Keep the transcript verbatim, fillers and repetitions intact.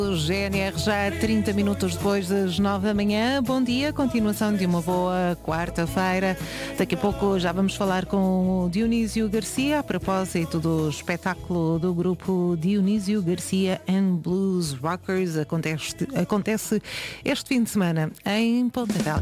O G N R já trinta minutos depois das nove da manhã. Bom dia, continuação de uma boa quarta-feira. Daqui a pouco já vamos falar com o Dionísio Garcia a propósito do espetáculo do grupo Dionísio Garcia and Blues Rockers. Acontece, acontece este fim de semana em Ponta Delgada.